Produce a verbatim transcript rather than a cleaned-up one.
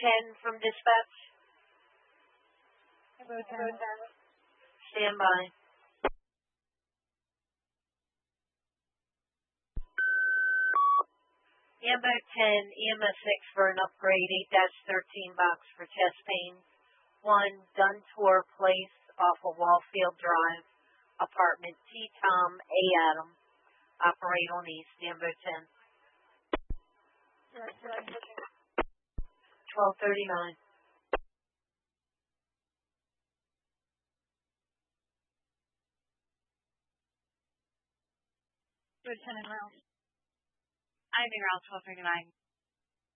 ten from dispatch. Amber ten. Stand by. Amber ten, E M S six for an upgrade, eight dash thirteen box for chest pain. one, Duntor Place off of Wallfield Drive, apartment T. Tom A. Adam. Operate on East, Amber ten. twelve thirty-nine. Lieutenant Rouse. Ivy Rouse, twelve thirty-nine.